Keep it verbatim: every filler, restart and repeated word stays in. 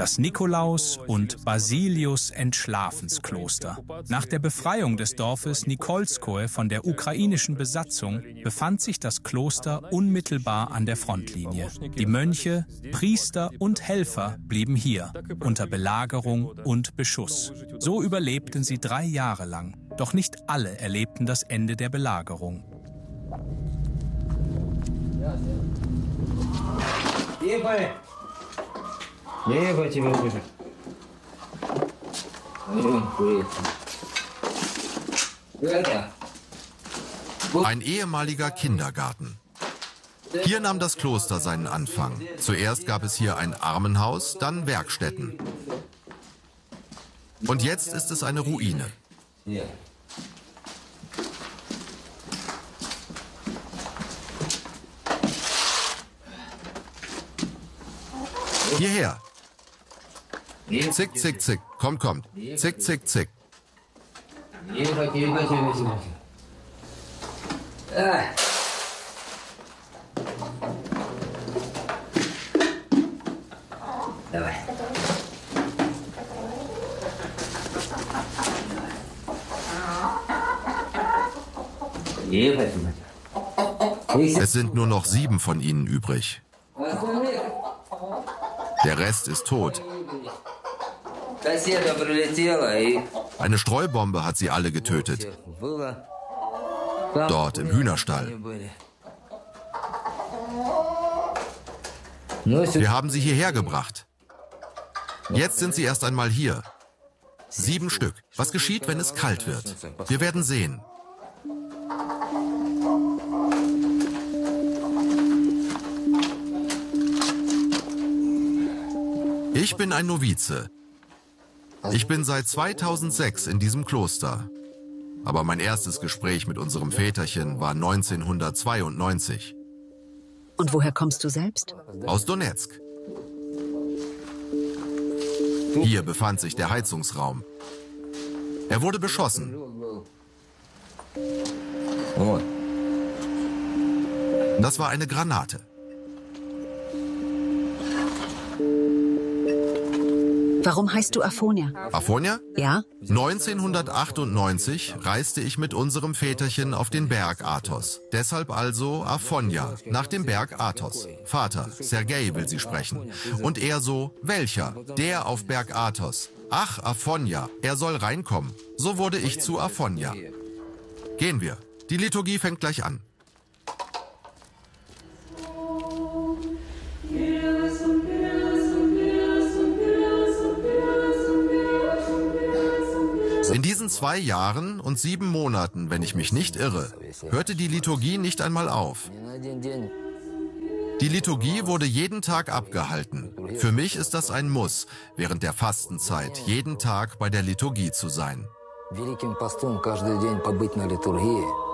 Das Nikolaus- und Basilius-Entschlafenskloster. Nach der Befreiung des Dorfes Nikolskoe von der ukrainischen Besatzung befand sich das Kloster unmittelbar an der Frontlinie. Die Mönche, Priester und Helfer blieben hier, unter Belagerung und Beschuss. So überlebten sie drei Jahre lang. Doch nicht alle erlebten das Ende der Belagerung. Ein ehemaliger Kindergarten. Hier nahm das Kloster seinen Anfang. Zuerst gab es hier ein Armenhaus, dann Werkstätten. Und jetzt ist es eine Ruine. Hierher. Zick, zick, zick. Kommt, kommt. Zick, zick, zick. Es sind nur noch sieben von ihnen übrig. Der Rest ist tot. Eine Streubombe hat sie alle getötet. Dort im Hühnerstall. Wir haben sie hierher gebracht. Jetzt sind sie erst einmal hier. Sieben Stück. Was geschieht, wenn es kalt wird? Wir werden sehen. Ich bin ein Novize. Ich bin seit zweitausendsechs in diesem Kloster. Aber mein erstes Gespräch mit unserem Väterchen war neunzehnhundertzweiundneunzig. Und woher kommst du selbst? Aus Donezk. Hier befand sich der Heizungsraum. Er wurde beschossen. Das war eine Granate. Warum heißt du Afonia? Afonia? Ja? neunzehnhundertachtundneunzig reiste ich mit unserem Väterchen auf den Berg Athos. Deshalb also Afonia, nach dem Berg Athos. Vater, Sergei will sie sprechen. Und er so, welcher? Der auf Berg Athos. Ach, Afonia, er soll reinkommen. So wurde ich zu Afonia. Gehen wir. Die Liturgie fängt gleich an. In diesen zwei Jahren und sieben Monaten, wenn ich mich nicht irre, hörte die Liturgie nicht einmal auf. Die Liturgie wurde jeden Tag abgehalten. Für mich ist das ein Muss, während der Fastenzeit jeden Tag bei der Liturgie zu sein.